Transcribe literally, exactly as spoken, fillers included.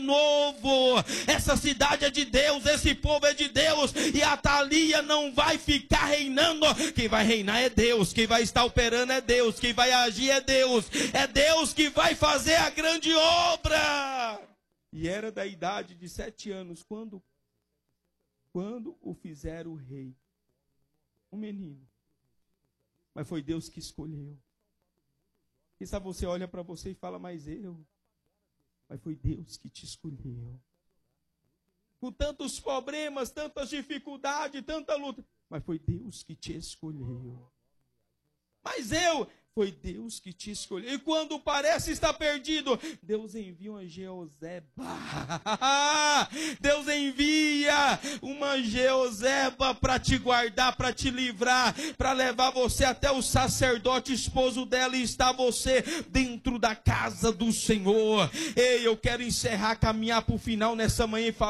novo. Essa cidade é de Deus, esse povo é de Deus, e a Thalia não vai ficar reinando. Quem vai reinar é Deus, quem vai estar operando é Deus, quem vai agir é Deus, é Deus que vai fazer a grande obra. E era da idade de sete anos quando, quando o fizeram rei. Um menino. Mas foi Deus que escolheu. Quem sabe você olha para você e fala, mas eu... Mas foi Deus que te escolheu. Com tantos problemas, tantas dificuldades, tanta luta. Mas foi Deus que te escolheu. Mas eu... Foi Deus que te escolheu. E quando parece estar perdido, Deus envia uma Jeoseba. Deus envia uma Jeoseba para te guardar, para te livrar, para levar você até o sacerdote esposo dela, e está você dentro da casa do Senhor. Ei, eu quero encerrar, caminhar para o final nessa manhã e falar.